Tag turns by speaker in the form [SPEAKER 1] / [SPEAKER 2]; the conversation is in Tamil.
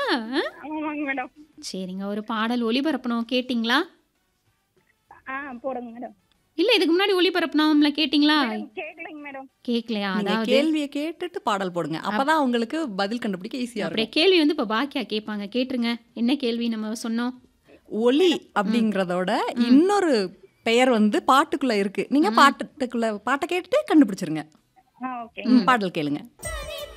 [SPEAKER 1] ஆ?
[SPEAKER 2] ஆமாங்க மேடம்.
[SPEAKER 1] சரிங்க. ஒரு பாடல் ஒளிபரப்பணும் கேட்டீங்களா?
[SPEAKER 2] ஆ போடுங்க மேடம்.
[SPEAKER 1] இல்ல இதுக்கு முன்னாடி ஒளிபரப்புனோம்ல கேட்டீங்களா?
[SPEAKER 2] Madam கேட்கலைங்க madam.
[SPEAKER 1] கேட்கலையா?
[SPEAKER 3] நீங்க
[SPEAKER 1] அதாவது
[SPEAKER 3] கேள்விய கேட்டுட்டு பாடல் போடுங்க.
[SPEAKER 1] அப்
[SPEAKER 3] அப்பதான் உங்களுக்கு பதில் கண்டுபிடிக்க ஈஸியா
[SPEAKER 1] அப்படியே
[SPEAKER 3] இருக்கும்.
[SPEAKER 1] கேள்வி வந்து இப்ப பாக்கியா கேட்பாங்க. கேட்டுருங்க. என்ன கேள்வி நம்ம சொன்னோம்?
[SPEAKER 3] ஒலி
[SPEAKER 2] மேடம்.
[SPEAKER 1] ம்.
[SPEAKER 3] அப்படிங்கிறதோட
[SPEAKER 1] ம்.
[SPEAKER 3] இன்னொரு பெயர் வந்து பாட்டுக்குள்ள இருக்கு. நீங்க
[SPEAKER 1] ம்.
[SPEAKER 3] பாட்ட கேட்டுட்டு கண்டுபிடிச்சிருங்க.
[SPEAKER 2] ஓகேங்க
[SPEAKER 1] ம்.
[SPEAKER 2] மேடம்.
[SPEAKER 3] பாடல் கேளுங்க.